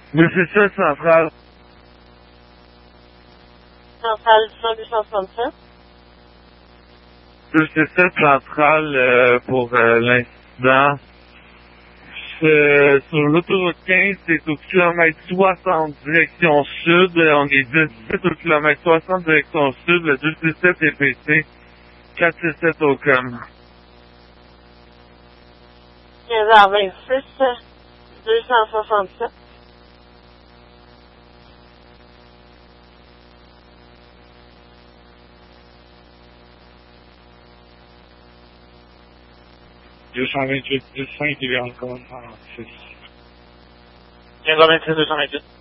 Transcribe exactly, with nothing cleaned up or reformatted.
Oui, c'est ça, centrale. Centrale deux cent soixante-sept. Oui, c'est ça, centrale euh, pour euh, l'incident. Euh, sur l'autoroute quinze, c'est au kilomètre soixante direction sud. Euh, On est dix-sept au kilomètre soixante direction sud. Le deux six sept est P C. quatre six sept au com. quinze heures vingt-six, deux cent soixante-sept. deux cent vingt-huit, dix-cinq, il est encore en six. quinze heures vingt-six, deux cent vingt-huit.